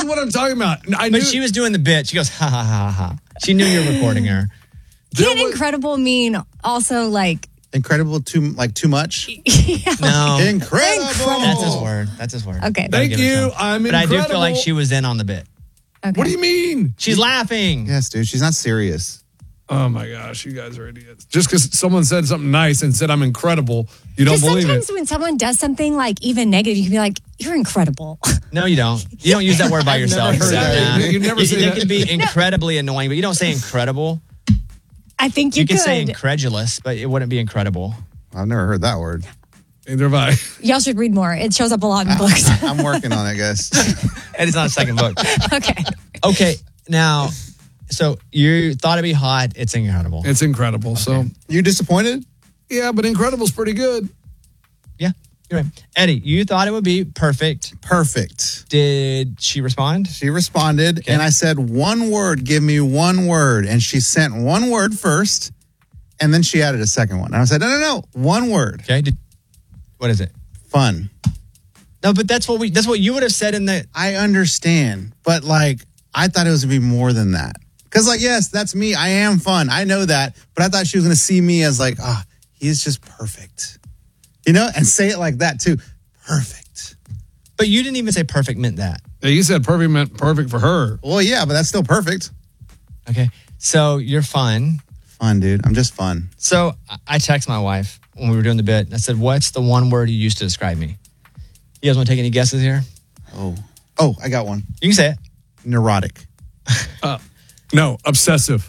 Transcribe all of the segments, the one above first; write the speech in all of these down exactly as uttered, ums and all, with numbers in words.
is what I'm talking about. I but knew, she was doing the bit. She goes, ha, ha, ha, ha. She knew you were recording her. Can incredible mean also like... Incredible too, like too much? Yeah. No. Incredible. That's his word. That's his word. Okay. Gotta Thank give it to you. him. I'm But I incredible. do feel like she was in on the bit. Okay. What do you mean? She's laughing. Yes, dude. She's not serious. Oh my gosh, you guys are idiots. Just because someone said something nice and said I'm incredible, you don't Because believe sometimes it. when someone does something like even negative, you can be like, "You're incredible." No, you don't. You don't use that word by I've yourself. never heard that. Yeah. You never You- say It that. can be incredibly annoying, but you don't say incredible. I think you, You can could. say incredulous, but it wouldn't be incredible. I've never heard that word. Neither have I. Y'all should read more. It shows up a lot in books. I'm working on it, guys. And it's not a second book. Okay. Okay, now, so you thought it'd be hot. It's incredible. It's incredible. So You disappointed? yeah, but incredible's pretty good. Yeah, you're right. Eddie, you thought it would be perfect. Perfect. Did she respond? She responded, Okay. and I said, one word, give me one word. And she sent one word first, and then she added a second one. And I said, no, no, no, one word. Okay. Did, what is it? Fun. No, but that's what we. That's what you would have said in the. I understand, but like, I thought it was going to be more than that. Because, like, yes, that's me. I am fun. I know that. But I thought she was going to see me as, like, ah, oh, he's just perfect. You know? And say it like that, too. Perfect. But you didn't even say perfect meant that. Yeah, you said perfect meant perfect for her. Well, yeah, but that's still perfect. Okay. So you're fun. Fun, dude. I'm just fun. So I- I text my wife when we were doing the bit. And I said, "What's the one word you used to describe me?" You guys want to take any guesses here? Oh. Oh, I got one. You can say it. Neurotic. Uh, no, obsessive.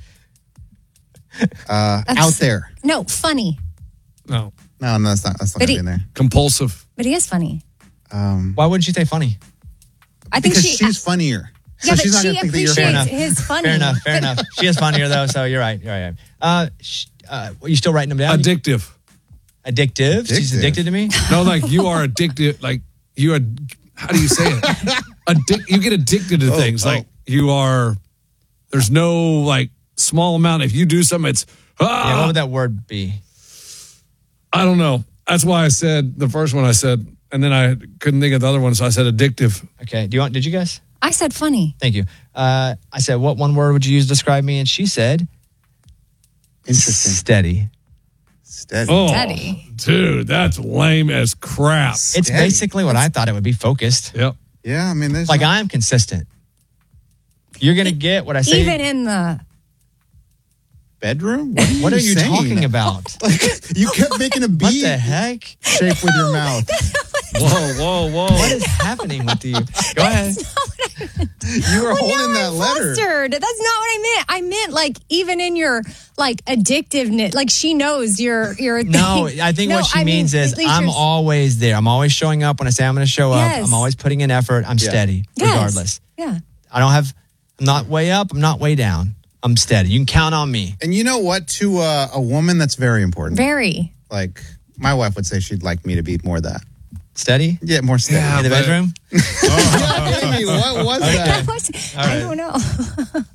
Uh, That's- out there. No, funny. No, No, no, that's not. That's not But gonna he- be in there. compulsive. But he is funny. Um, Why wouldn't you say funny? I think because she. she's funnier. So yeah, but she's not she gonna think that you're appreciates enough. his funny. Fair enough. Fair enough. She is funnier though, so you're right. You're right. Uh, sh- uh, you still writing them down? Addictive. Addictive. She's Addictive. addicted to me. No, like you are addicted. Like you are. How do you say it? Addic- you get addicted to Oh, things. oh. Like you are. There's no like small amount. If you do something, it's. Ah, Yeah. What would that word be? I don't know. That's why I said the first one. I said, and then I couldn't think of the other one, so I said addictive. Okay. Do you want? Did you guys? I said funny. Thank you. Uh, I said, what one word would you use to describe me? And she said, Interesting. steady. Steady. Oh, Steady. dude, that's lame as crap. It's Steady. basically what I thought it would be. Focused. Yep. Yeah, I mean, there's Like no- I'm consistent. You're gonna get what I say. Even in the. bedroom. What are you, what are you saying? talking about? Like you kept making a What B the heck? shape with your mouth. Whoa, whoa, whoa. What is happening with you? Go ahead. You were Well, holding now that I'm letter. flustered. That's not what I meant. I meant like even in your like addictiveness, like she knows you're you're. No, I think No, what she I mean, means is at least I'm you're- always there. I'm always showing up when I say I'm going to show Yes. up. I'm always putting in effort. I'm Yeah. steady, Yes. regardless. Yeah. I don't have. I'm not way up. I'm not way down. I'm steady. You can count on me. And you know what? To uh, a woman, that's very important. Very. Like my wife would say, she'd like me to be more that. Steady Yeah, more steady. Yeah. in the but- bedroom. Amy, what was that? What? All I right. don't know.